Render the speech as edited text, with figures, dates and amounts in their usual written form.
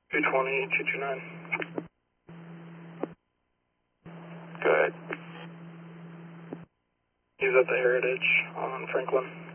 220, 229. Go ahead. He's at the Heritage on Franklin.